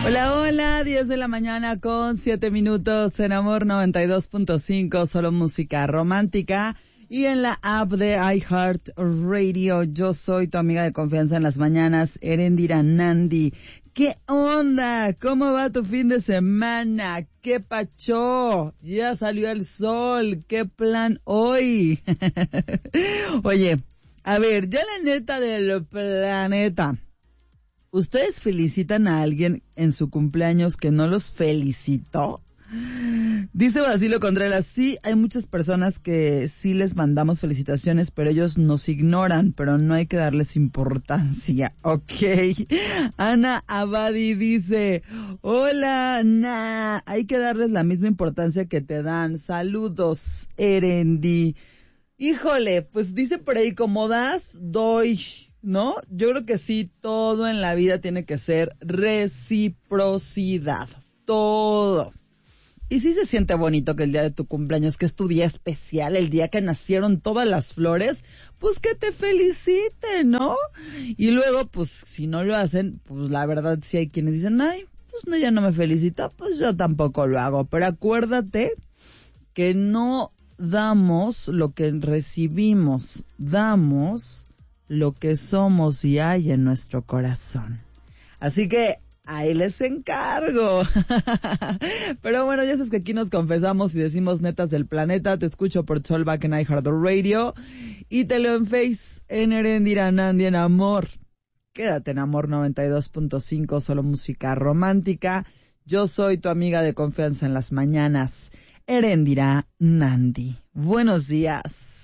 Hola, hola, 10 de la mañana con 7 minutos en Amor 92.5, solo música romántica. Y en la app de iHeartRadio, yo soy tu amiga de confianza en las mañanas, Erendira Nandi. ¿Qué onda? ¿Cómo va tu fin de semana? ¿Qué pachó? Ya salió el sol. ¿Qué plan hoy? Oye, a ver, ya la neta del planeta. ¿Ustedes felicitan a alguien en su cumpleaños que no los felicitó? Dice Basilio Contreras, sí, hay muchas personas que sí les mandamos felicitaciones, pero ellos nos ignoran, pero no hay que darles importancia. Ok. Ana Abadi dice, hola, hay que darles la misma importancia que te dan. Saludos, Erendi. Híjole, pues dice por ahí, como das, doy, ¿no? Yo creo que sí, todo en la vida tiene que ser reciprocidad. Todo. Y sí se siente bonito que el día de tu cumpleaños, que es tu día especial, el día que nacieron todas las flores, pues que te feliciten, ¿no? Y luego, pues si no lo hacen, pues la verdad sí hay quienes dicen, ay, pues no, ya no me felicita, pues yo tampoco lo hago. Pero acuérdate que no damos lo que recibimos, damos lo que somos y hay en nuestro corazón. Así que ahí les encargo. Pero bueno, ya sabes que aquí nos confesamos y decimos netas del planeta. Te escucho por Cholback en iHeartRadio y te leo en Face en Erendira Nandi en Amor. Quédate en Amor 92.5, solo música romántica. Yo soy tu amiga de confianza en las mañanas, Erendira Nandi. Buenos días.